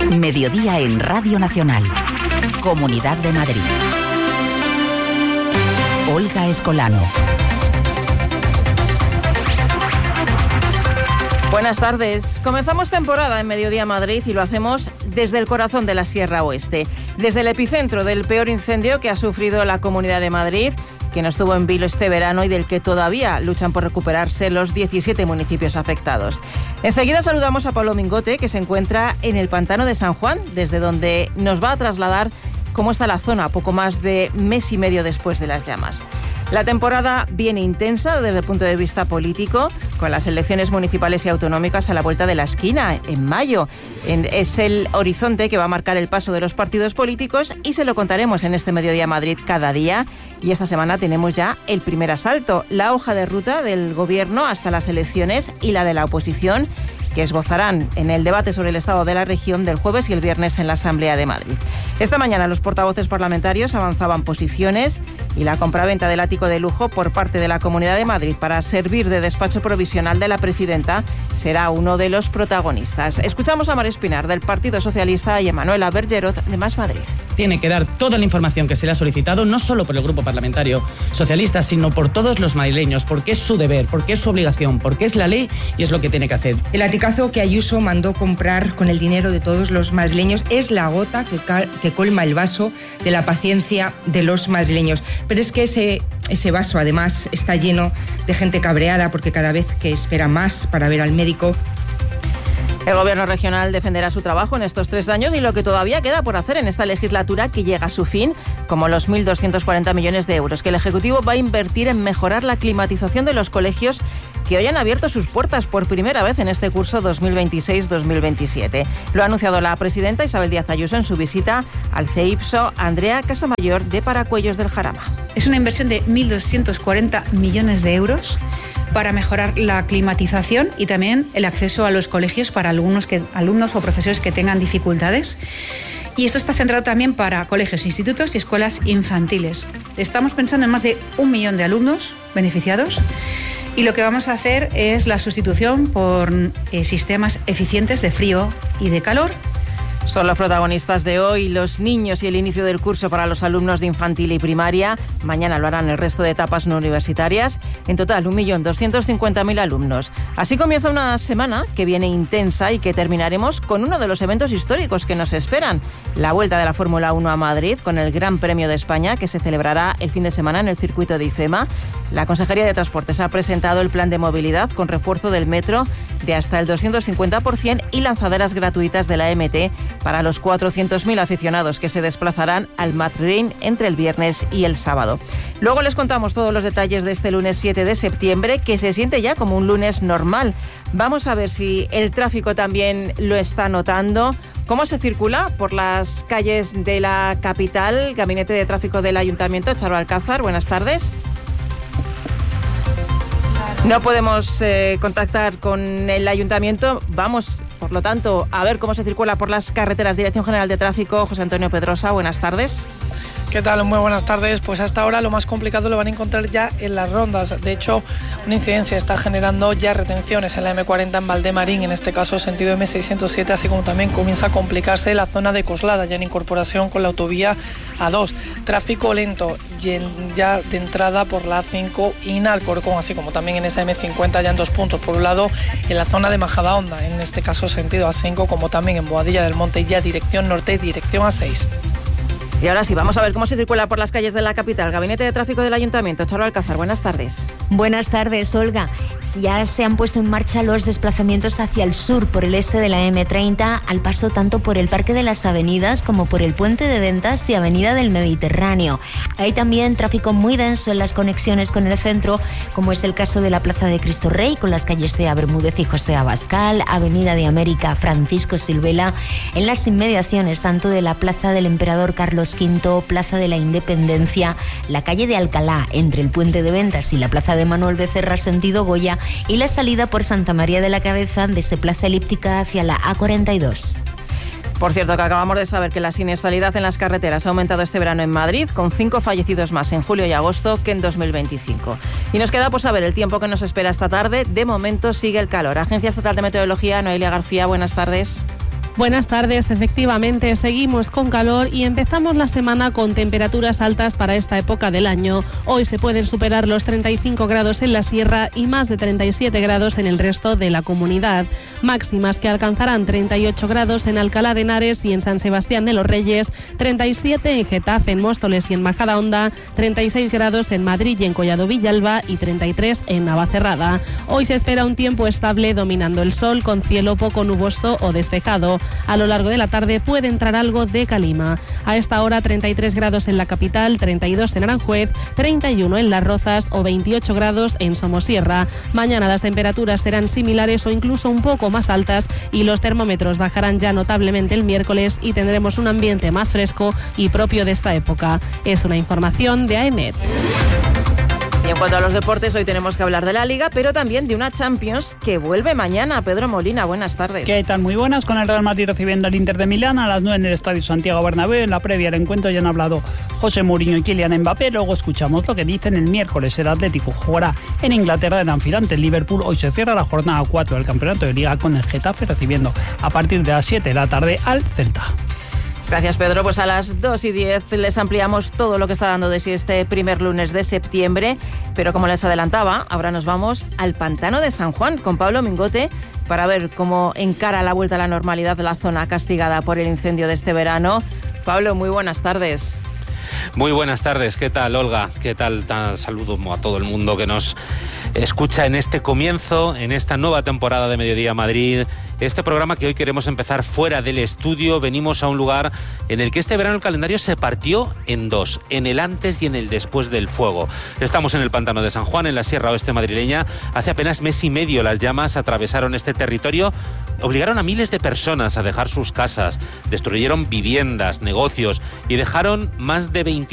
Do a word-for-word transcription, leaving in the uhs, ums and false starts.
Mediodía en Radio Nacional. Comunidad de Madrid. Olga Escolano. Buenas tardes. Comenzamos temporada en Mediodía Madrid y lo hacemos desde el corazón de la Sierra Oeste, desde el epicentro del peor incendio que ha sufrido la Comunidad de Madrid, que no estuvo en vilo este verano y del que todavía luchan por recuperarse los diecisiete municipios afectados. Enseguida saludamos a Pablo Mingote, que se encuentra en el Pantano de San Juan, desde donde nos va a trasladar cómo está la zona poco más de mes y medio después de las llamas. La temporada viene intensa desde el punto de vista político, con las elecciones municipales y autonómicas a la vuelta de la esquina, en mayo. En, es el horizonte que va a marcar el paso de los partidos políticos y se lo contaremos en este Mediodía Madrid cada día. Y esta semana tenemos ya el primer asalto, la hoja de ruta del Gobierno hasta las elecciones y la de la oposición, que esbozarán en el debate sobre el estado de la región del jueves y el viernes en la Asamblea de Madrid. Esta mañana los portavoces parlamentarios avanzaban posiciones y la compraventa del ático de lujo por parte de la Comunidad de Madrid para servir de despacho provisional de la presidenta será uno de los protagonistas. Escuchamos a Mar Espinar del Partido Socialista y a Manuela Bergerot de Más Madrid. Tiene que dar toda la información que se le ha solicitado, no solo por el Grupo Parlamentario Socialista, sino por todos los madrileños, porque es su deber, porque es su obligación, porque es la ley y es lo que tiene que hacer. El aticazo que Ayuso mandó comprar con el dinero de todos los madrileños es la gota que, ca- que colma el vaso de la paciencia de los madrileños. Pero es que ese, ese vaso además está lleno de gente cabreada porque cada vez que espera más para ver al médico. El Gobierno regional defenderá su trabajo en estos tres años y lo que todavía queda por hacer en esta legislatura que llega a su fin, como los mil doscientos cuarenta millones de euros que el Ejecutivo va a invertir en mejorar la climatización de los colegios que hoy han abierto sus puertas por primera vez en este curso dos mil veintiséis dos mil veintisiete. Lo ha anunciado la presidenta Isabel Díaz Ayuso en su visita al CEIPSO Andrea Casamayor de Paracuellos del Jarama. Es una inversión de mil doscientos cuarenta millones de euros para mejorar la climatización y también el acceso a los colegios para alumnos, que, alumnos o profesores que tengan dificultades. Y esto está centrado también para colegios, institutos y escuelas infantiles. Estamos pensando en más de un millón de alumnos beneficiados y lo que vamos a hacer es la sustitución por eh, sistemas eficientes de frío y de calor. Son los protagonistas de hoy, los niños y el inicio del curso para los alumnos de infantil y primaria. Mañana lo harán el resto de etapas no universitarias. En total, un millón doscientos cincuenta mil alumnos. Así comienza una semana que viene intensa y que terminaremos con uno de los eventos históricos que nos esperan. La vuelta de la Fórmula uno a Madrid con el Gran Premio de España que se celebrará el fin de semana en el circuito de IFEMA. La Consejería de Transportes ha presentado el plan de movilidad con refuerzo del metro de hasta el doscientos cincuenta por ciento y lanzaderas gratuitas de la M T para los cuatrocientos mil aficionados que se desplazarán al Madrid entre el viernes y el sábado. Luego les contamos todos los detalles de este lunes siete de septiembre, que se siente ya como un lunes normal. Vamos a ver si el tráfico también lo está notando. ¿Cómo se circula por las calles de la capital? Gabinete de Tráfico del Ayuntamiento, Charo Alcázar, buenas tardes. No podemos eh, contactar con el ayuntamiento. Vamos, por lo tanto, a ver cómo se circula por las carreteras. Dirección General de Tráfico, José Antonio Pedrosa, buenas tardes. ¿Qué tal? Muy buenas tardes. Pues hasta ahora lo más complicado lo van a encontrar ya en las rondas. De hecho, una incidencia está generando ya retenciones en la eme cuarenta en Valdemarín, en este caso sentido eme seiscientos siete, así como también comienza a complicarse la zona de Coslada, ya en incorporación con la autovía A dos. Tráfico lento ya de entrada por la A cinco y en Alcorcón, así como también en esa eme cincuenta ya en dos puntos. Por un lado, en la zona de Majadahonda, en este caso sentido A cinco, como también en Boadilla del Monte, ya dirección norte y dirección A seis. Y ahora sí, vamos a ver cómo se circula por las calles de la capital. Gabinete de Tráfico del Ayuntamiento, Charo Alcázar, buenas tardes. Buenas tardes, Olga. Ya se han puesto en marcha los desplazamientos hacia el sur por el este de la eme treinta, al paso tanto por el Parque de las Avenidas como por el Puente de Ventas y Avenida del Mediterráneo. Hay también tráfico muy denso en las conexiones con el centro, como es el caso de la Plaza de Cristo Rey, con las calles de Bermúdez y José Abascal, Avenida de América, Francisco Silvela, en las inmediaciones tanto de la Plaza del Emperador Carlos quinto, Plaza de la Independencia, la calle de Alcalá entre el Puente de Ventas y la Plaza de Manuel Becerra sentido Goya y la salida por Santa María de la Cabeza desde Plaza Elíptica hacia la A cuarenta y dos. Por cierto, que acabamos de saber que la siniestralidad en las carreteras ha aumentado este verano en Madrid, con cinco fallecidos más en julio y agosto que en dos mil veinticinco. Y nos queda por saber el tiempo que nos espera esta tarde. De momento sigue el calor. Agencia Estatal de Meteorología, Noelia García, buenas tardes. Buenas tardes, efectivamente seguimos con calor y empezamos la semana con temperaturas altas para esta época del año. Hoy se pueden superar los treinta y cinco grados en la sierra y más de treinta y siete grados en el resto de la comunidad. Máximas que alcanzarán treinta y ocho grados en Alcalá de Henares y en San Sebastián de los Reyes, treinta y siete en Getafe, en Móstoles y en Majadahonda, treinta y seis grados en Madrid y en Collado Villalba y treinta y tres en Navacerrada. Hoy se espera un tiempo estable dominando el sol con cielo poco nuboso o despejado. A lo largo de la tarde puede entrar algo de calima. A esta hora treinta y tres grados en la capital, treinta y dos en Aranjuez, treinta y uno en Las Rozas o veintiocho grados en Somosierra. Mañana las temperaturas serán similares o incluso un poco más altas y los termómetros bajarán ya notablemente el miércoles y tendremos un ambiente más fresco y propio de esta época. Es una información de A E M E T. Y en cuanto a los deportes, hoy tenemos que hablar de la Liga, pero también de una Champions que vuelve mañana. Pedro Molina, buenas tardes. ¿Qué tal? Muy buenas, con el Real Madrid recibiendo al Inter de Milán a las nueve en el Estadio Santiago Bernabéu. En la previa del encuentro ya han hablado José Mourinho y Kylian Mbappé. Luego escuchamos lo que dicen el miércoles. El Atlético jugará en Inglaterra en Anfield el Liverpool. Hoy se cierra la jornada cuatro del Campeonato de Liga con el Getafe recibiendo a partir de las siete de la tarde al Celta. Gracias, Pedro. Pues a las dos y diez les ampliamos todo lo que está dando de sí este primer lunes de septiembre, pero como les adelantaba, ahora nos vamos al Pantano de San Juan con Pablo Mingote para ver cómo encara la vuelta a la normalidad de la zona castigada por el incendio de este verano. Pablo, muy buenas tardes. Muy buenas tardes, ¿qué tal, Olga? ¿Qué tal? Saludo a todo el mundo que nos escucha en este comienzo, en esta nueva temporada de Mediodía Madrid. Este programa que hoy queremos empezar fuera del estudio. Venimos a un lugar en el que este verano el calendario se partió en dos, en el antes y en el después del fuego. Estamos en el Pantano de San Juan, en la Sierra Oeste madrileña. Hace apenas mes y medio las llamas atravesaron este territorio, obligaron a miles de personas a dejar sus casas, destruyeron viviendas, negocios y dejaron más de veinte